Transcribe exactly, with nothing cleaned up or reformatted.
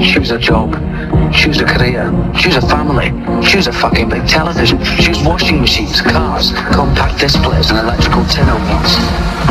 choose a job, choose a career, choose a family, choose a fucking big television, choose washing machines, cars, compact displays and electrical tin ovens.